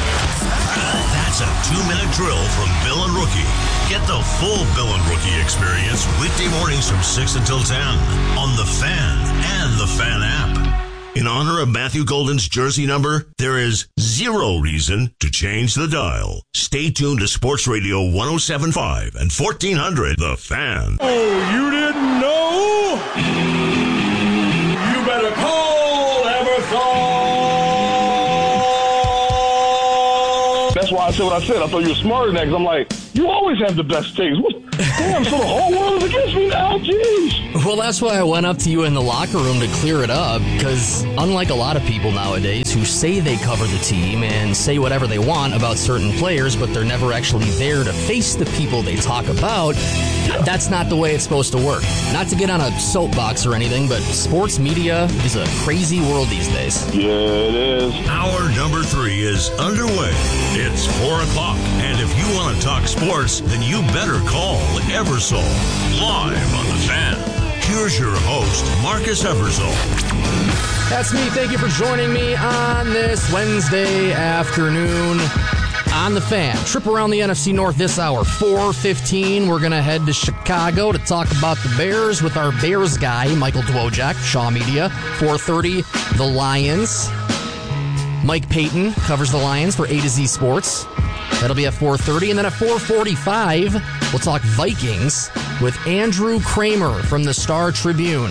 That's a two-minute drill from Bill and Rookie. Get the full Bill and Rookie experience weekday mornings from six until ten on The Fan and The Fan app. In honor of Matthew Golden's jersey number, there is zero reason to change the dial. Stay tuned to Sports Radio one oh seven point five and fourteen hundred The Fan. Oh, you didn't know? You better call Everthon. That's why I said what I said. I thought you were smarter than that because I'm like, you always have the best takes. What? Damn, so the whole world is against me now? Jeez. Well, that's why I went up to you in the locker room to clear it up, because unlike a lot of people nowadays who say they cover the team and say whatever they want about certain players, but they're never actually there to face the people they talk about, that's not the way it's supposed to work. Not to get on a soapbox or anything, but sports media is a crazy world these days. Yeah, it is. Hour number three is underway. It's four o'clock, and if you want to talk sports, then you better call Eversole, live on The Fan. Here's your host, Marcus Eversole. That's me. Thank you for joining me on this Wednesday afternoon on The Fan. Trip around the N F C North this hour, four fifteen. We're going to head to Chicago to talk about the Bears with our Bears guy, Michael Dwojak, Shaw Media. four thirty, the Lions. Mike Payton covers the Lions for A to Z Sports. That'll be at four thirty. And then at four forty-five, we'll talk Vikings with Andrew Kramer from the Star Tribune.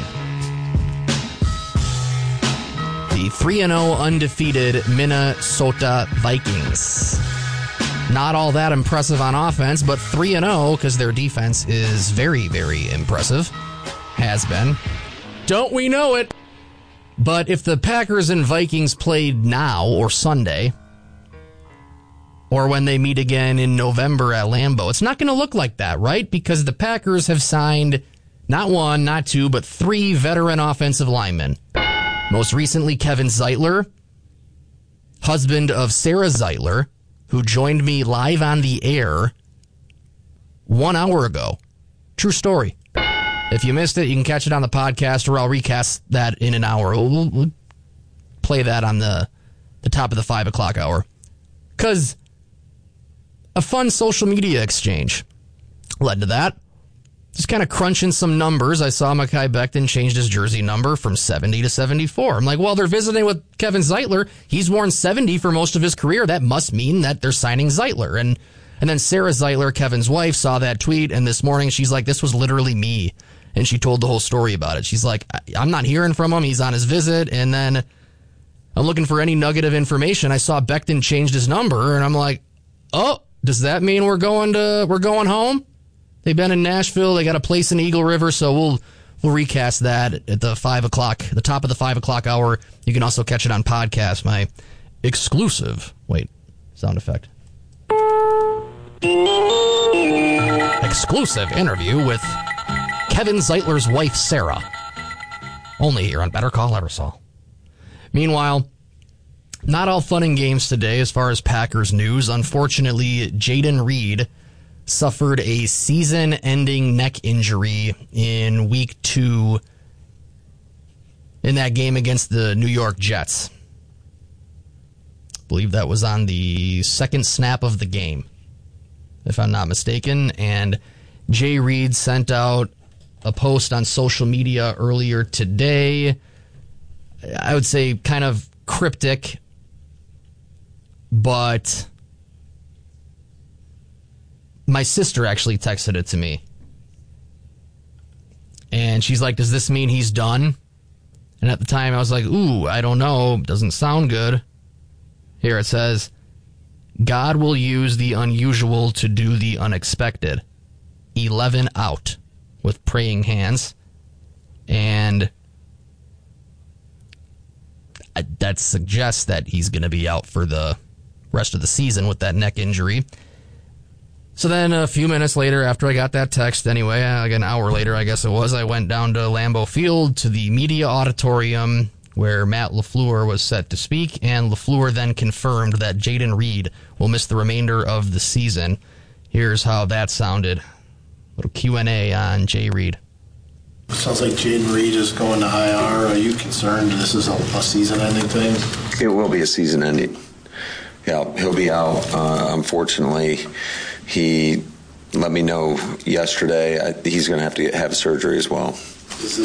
The three and oh undefeated Minnesota Vikings. Not all that impressive on offense, but three and oh because their defense is very, very impressive. Has been. Don't we know it? But if the Packers and Vikings played now or Sunday, or when they meet again in November at Lambeau, it's not going to look like that, right? Because the Packers have signed not one, not two, but three veteran offensive linemen. Most recently, Kevin Zeitler, husband of Sarah Zeitler, who joined me live on the air one hour ago. True story. If you missed it, you can catch it on the podcast, or I'll recast that in an hour. We'll, we'll play that on the, the top of the five o'clock hour. Because a fun social media exchange led to that. Just kind of crunching some numbers. I saw Mekhi Becton changed his jersey number from seventy to seventy-four. I'm like, well, they're visiting with Kevin Zeitler. He's worn seventy for most of his career. That must mean that they're signing Zeitler. And and then Sarah Zeitler, Kevin's wife, saw that tweet, and this morning she's like, this was literally me. And she told the whole story about it. She's like, I'm not hearing from him. He's on his visit. And then I'm looking for any nugget of information. I saw Becton changed his number, and I'm like, oh, does that mean we're going to we're going home? They've been in Nashville. They got a place in Eagle River, so we'll we'll recast that at the five o'clock, the top of the five o'clock hour. You can also catch it on podcast. My exclusive wait sound effect exclusive interview with Kevin Zeitler's wife Sarah. Only here on Better Call Eversole. Meanwhile, not all fun and games today as far as Packers news. Unfortunately, Jayden Reed suffered a season-ending neck injury in week two in that game against the New York Jets. I believe that was on the second snap of the game, if I'm not mistaken. And Jay Reed sent out a post on social media earlier today. I would say kind of cryptic, but my sister actually texted it to me. And she's like, does this mean he's done? And at the time I was like, ooh, I don't know. Doesn't sound good. Here it says, God will use the unusual to do the unexpected. eleven out with praying hands. And that suggests that he's going to be out for the rest of the season with that neck injury. So then a few minutes later, after I got that text anyway, like an hour later I guess it was, I went down to Lambeau Field to the media auditorium where Matt LaFleur was set to speak, and LaFleur then confirmed that Jayden Reed will miss the remainder of the season. Here's how that sounded. A little Q and A on Jay Reed. Sounds like Jayden Reed is going to I R. Are you concerned this is a, a season-ending thing? It will be a season-ending. Yeah, he'll be out. Uh, unfortunately, he let me know yesterday I, he's going to have to get, have surgery as well. Is this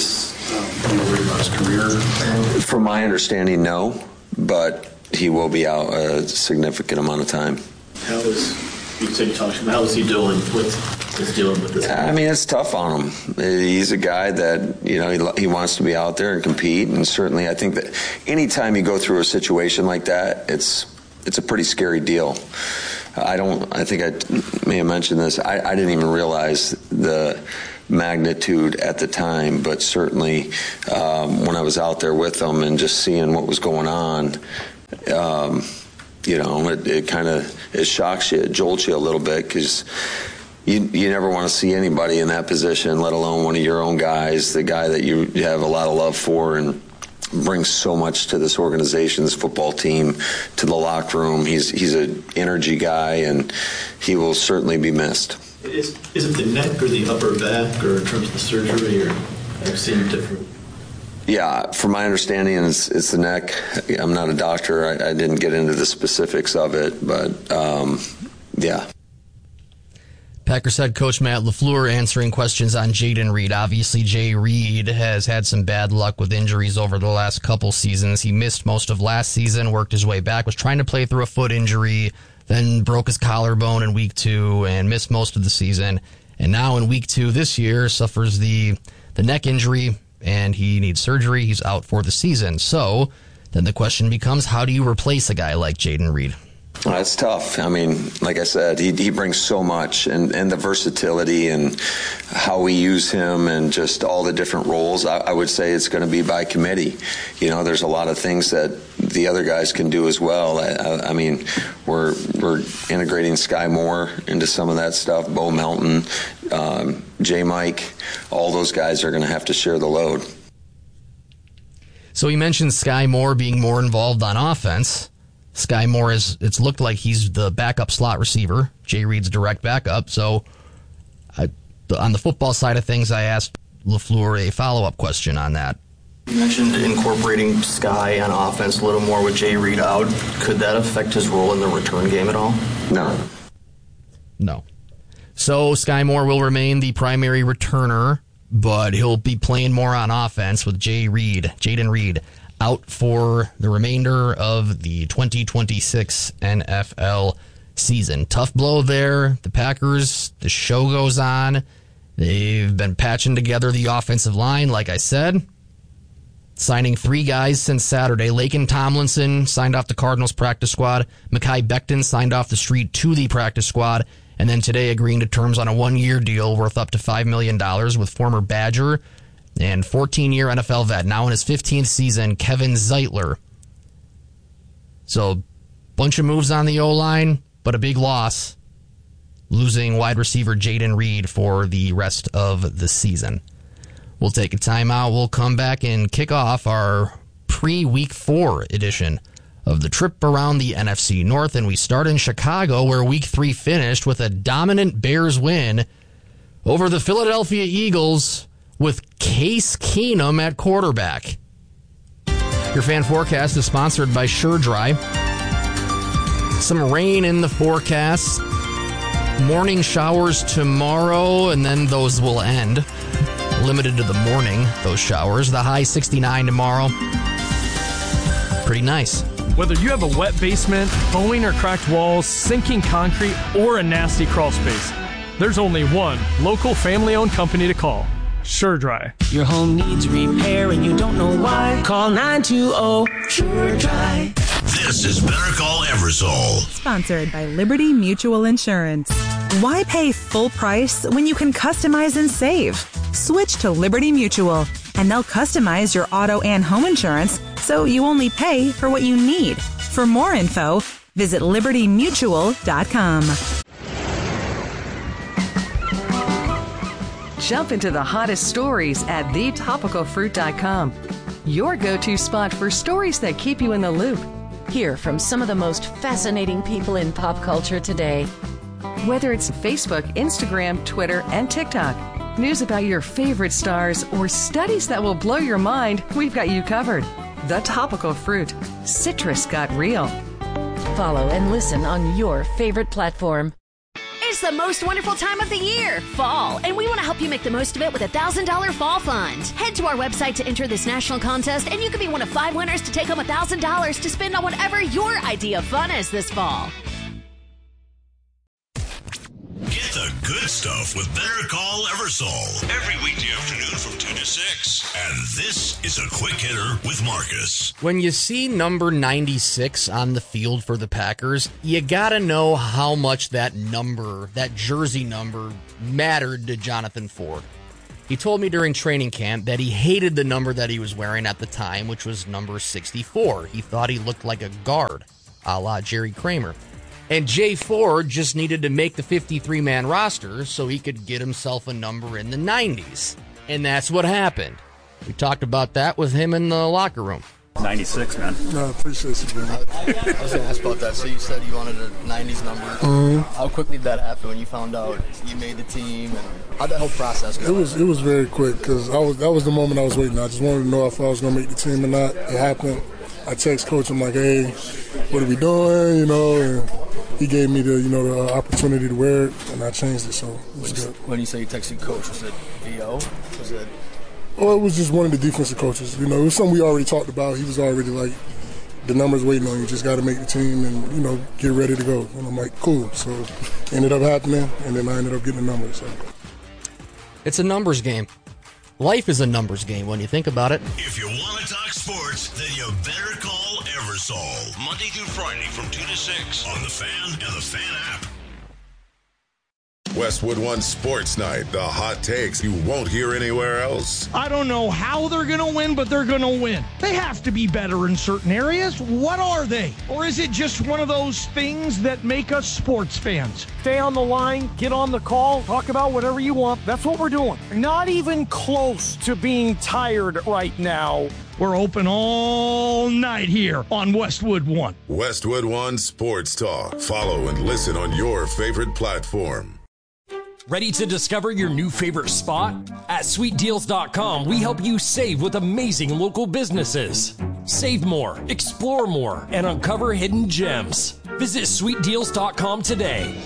Um, are you worried about his career? From my understanding, no, but he will be out a significant amount of time. How is, you said you talked to him, how is he dealing with, is dealing with this? I mean, it's tough on him. He's a guy that, you know, he, he wants to be out there and compete, and certainly I think that anytime you go through a situation like that, it's it's a pretty scary deal. I don't, I think I may have mentioned this, I, I didn't even realize the magnitude at the time, but certainly um, when I was out there with them and just seeing what was going on, um, you know, it, it kind of it shocks you, it jolts you a little bit, because you you never want to see anybody in that position, let alone one of your own guys, the guy that you have a lot of love for and brings so much to this organization, this football team, to the locker room. He's he's an energy guy, and he will certainly be missed. Is, is it the neck or the upper back, or in terms of the surgery, or I've seen different? Yeah, from my understanding, it's, it's the neck. I'm not a doctor. I, I didn't get into the specifics of it, but um, yeah. Packers head coach Matt LaFleur answering questions on Jayden Reed. Obviously, Jay Reed has had some bad luck with injuries over the last couple seasons. He missed most of last season, worked his way back, was trying to play through a foot injury, then broke his collarbone in week two and missed most of the season. And now in week two this year, suffers the, the neck injury, and he needs surgery. He's out for the season. So then the question becomes, how do you replace a guy like Jayden Reed? Well, it's tough. I mean, like I said, he he brings so much, and, and the versatility and how we use him and just all the different roles. I, I would say it's going to be by committee. You know, there's a lot of things that the other guys can do as well. I, I, I mean, we're we're integrating Sky Moore into some of that stuff. Bo Melton, um, J. Mike, all those guys are going to have to share the load. So he mentioned Sky Moore being more involved on offense. Sky Moore is, it's looked like he's the backup slot receiver. Jay Reed's direct backup. So I, on the football side of things, I asked LaFleur a follow-up question on that. You mentioned incorporating Sky on offense a little more with Jay Reed out. Could that affect his role in the return game at all? No. No. So Sky Moore will remain the primary returner, but he'll be playing more on offense with Jay Reed, Jayden Reed, out for the remainder of the twenty twenty-six N F L season. Tough blow there. The Packers, the show goes on. They've been patching together the offensive line, like I said. Signing three guys since Saturday. Laken Tomlinson signed off the Cardinals practice squad. Mekhi Becton signed off the street to the practice squad. And then today agreeing to terms on a one-year deal worth up to five million dollars with former Badger and fourteen-year N F L vet, now in his fifteenth season, Kevin Zeitler. So, bunch of moves on the O-line, but a big loss, losing wide receiver Jayden Reed for the rest of the season. We'll take a timeout. We'll come back and kick off our pre-week four edition of the trip around the N F C North, and we start in Chicago, where week three finished with a dominant Bears win over the Philadelphia Eagles, with Case Keenum at quarterback. Your fan forecast is sponsored by SureDry. Some rain in the forecast. Morning showers tomorrow, and then those will end. Limited to the morning, those showers. The high sixty-nine tomorrow. Pretty nice. Whether you have a wet basement, bowing or cracked walls, sinking concrete, or a nasty crawl space, there's only one local family-owned company to call. SureDry. Your home needs repair and you don't know why? Call nine two zero SureDry. This is Better Call Eversole. Sponsored by Liberty Mutual Insurance. Why pay full price when you can customize and save? Switch to Liberty Mutual, and they'll customize your auto and home insurance so you only pay for what you need. For more info, visit liberty mutual dot com. Jump into the hottest stories at the topical fruit dot com. Your go-to spot for stories that keep you in the loop. Hear from some of the most fascinating people in pop culture today. Whether it's Facebook, Instagram, Twitter, and TikTok, news about your favorite stars, or studies that will blow your mind, we've got you covered. The Topical Fruit. Citrus got real. Follow and listen on your favorite platform. It's the most wonderful time of the year, fall, and we want to help you make the most of it with a one thousand dollars fall fund. Head to our website to enter this national contest, and you could be one of five winners to take home one thousand dollars to spend on whatever your idea of fun is this fall. Get the good stuff with Better Call Eversole every weekday afternoon from two to six. And this is a quick hitter with Marcus. When you see number ninety-six on the field for the Packers, you got to know how much that number, that jersey number, mattered to Jonathan Ford. He told me during training camp that he hated the number that he was wearing at the time, which was number sixty-four. He thought he looked like a guard, a la Jerry Kramer. And Jay Ford just needed to make the fifty-three man roster so he could get himself a number in the nineties. And that's what happened. We talked about that with him in the locker room. ninety-six, man. No, I appreciate you, man. I was going to ask about that. So you said you wanted a nineties number. Mm-hmm. How quickly did that happen when you found out you made the team? And how'd that whole process go? It was it was very quick because I was that was the moment I was waiting. I just wanted to know if I was going to make the team or not. It happened. I text coach. I'm like, hey, what are we doing? You know, and he gave me the you know the opportunity to wear it, and I changed it. So it was good. When you say you texted coach, was it V O? Was it? Oh, it was just one of the defensive coaches. You know, it was something we already talked about. He was already like, the number's waiting on you. Just got to make the team and, you know, get ready to go. And I'm like, cool. So it ended up happening, and then I ended up getting the number. So. It's a numbers game. Life is a numbers game when you think about it. If you want to talk sports, then you better call Eversole. Monday through Friday from two to six on The Fan and The Fan app. Westwood One Sports Night, the hot takes you won't hear anywhere else. I don't know how they're going to win, but they're going to win. They have to be better in certain areas. What are they? Or is it just one of those things that make us sports fans? Stay on the line, get on the call, talk about whatever you want. That's what we're doing. Not even close to being tired right now. We're open all night here on Westwood One. Westwood One Sports Talk. Follow and listen on your favorite platform. Ready to discover your new favorite spot? At sweet deals dot com, we help you save with amazing local businesses. Save more, explore more, and uncover hidden gems. Visit sweet deals dot com today.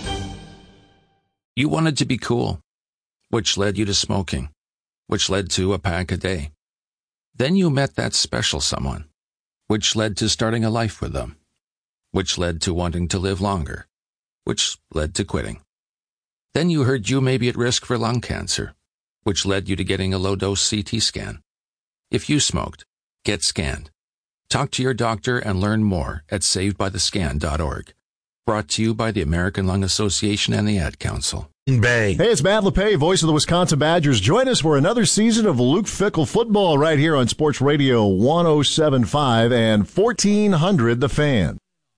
You wanted to be cool, which led you to smoking, which led to a pack a day. Then you met that special someone, which led to starting a life with them, which led to wanting to live longer, which led to quitting. Then you heard you may be at risk for lung cancer, which led you to getting a low-dose C T scan. If you smoked, get scanned. Talk to your doctor and learn more at saved by the scan dot org. Brought to you by the American Lung Association and the Ad Council. Bay. Hey, it's Matt LePay, voice of the Wisconsin Badgers. Join us for another season of Luke Fickell football right here on Sports Radio one oh seven point five and fourteen hundred The Fan.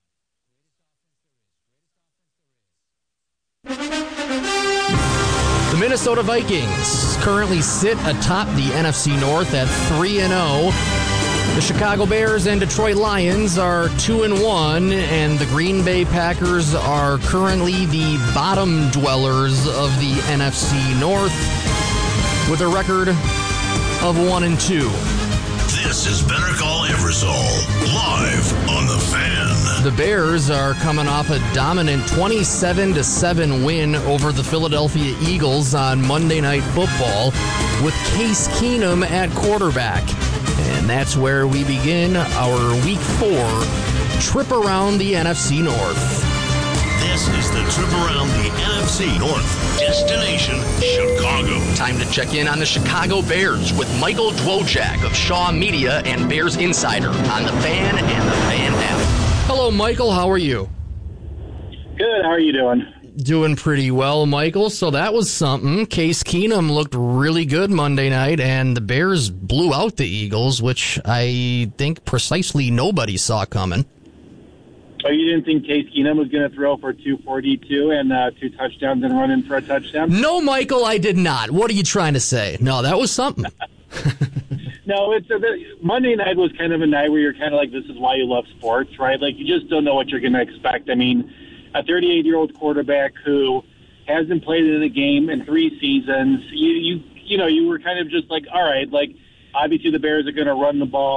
The Minnesota Vikings currently sit atop the N F C North at three and oh. The Chicago Bears and Detroit Lions are two and one, and the Green Bay Packers are currently the bottom dwellers of the N F C North with a record of one and two. This is Better Call Eversole, live on The Fan. The Bears are coming off a dominant twenty-seven to seven win over the Philadelphia Eagles on Monday Night Football with Case Keenum at quarterback. And that's where we begin our Week four trip around the N F C North. This is the trip around the N F C North. Destination Chicago. Time to check in on the Chicago Bears with Michael Dwojak of Shaw Media and Bears Insider on The Fan and The Fan app. Hello, Michael. How are you? Good. How are you doing? Doing pretty well, Michael. So that was something. Case Keenum looked really good Monday night, and the Bears blew out the Eagles, which I think precisely nobody saw coming. Oh, you didn't think Case Keenum was going to throw for two forty-two and uh, two touchdowns and run in for a touchdown? No, Michael, I did not. What are you trying to say? No, that was something. No, it's a, the, Monday night was kind of a night where you're kind of like, this is why you love sports, right? Like, you just don't know what you're going to expect. I mean, a thirty-eight-year-old quarterback who hasn't played in a game in three seasons, you, you, you know, you were kind of just like, all right, like, obviously the Bears are going to run the ball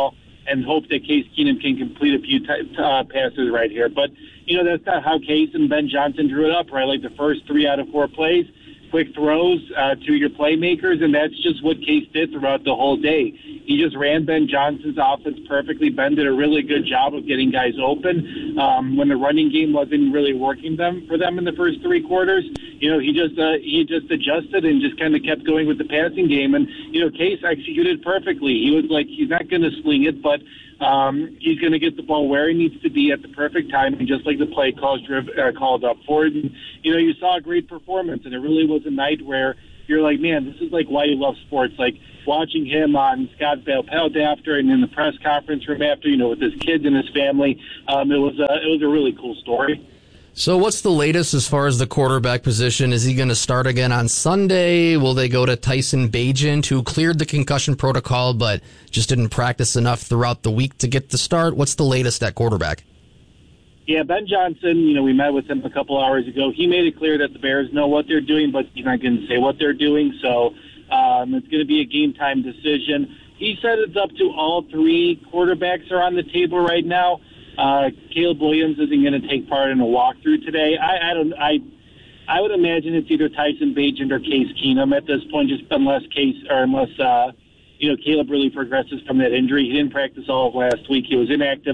and hope that Case Keenum can complete a few t- uh, passes right here. But, you know, that's not how Case and Ben Johnson drew it up, right? Like the first three out of four plays, quick throws uh, to your playmakers, and that's just what Case did throughout the whole day. He just ran Ben Johnson's offense perfectly. Ben did a really good job of getting guys open. Um, when the running game wasn't really working them for them in the first three quarters, you know, he just uh, he just adjusted and just kind of kept going with the passing game. And, you know, Case executed perfectly. He was like, he's not going to sling it, but um, he's going to get the ball where he needs to be at the perfect time, and just like the play calls driv- uh, called up for it. And, you know, you saw a great performance, and it really was a night where you're like, man, this is like why you love sports. Like watching him on Scott Van Pelt after, and in the press conference room after, you know, with his kids and his family. Um, it was a, it was a really cool story. So what's the latest as far as the quarterback position? Is he going to start again on Sunday? Will they go to Tyson Bagent, who cleared the concussion protocol but just didn't practice enough throughout the week to get the start? What's the latest at quarterback? Yeah, Ben Johnson, you know, we met with him a couple hours ago. He made it clear that the Bears know what they're doing, but he's not going to say what they're doing. So um, it's going to be a game-time decision. He said it's up to all three quarterbacks are on the table right now. Uh, Caleb Williams isn't going to take part in a walkthrough today. I, I don't. I I would imagine it's either Tyson Bagent or Case Keenum at this point, just unless Case or unless uh, you know Caleb really progresses from that injury. He didn't practice all of last week. He was inactive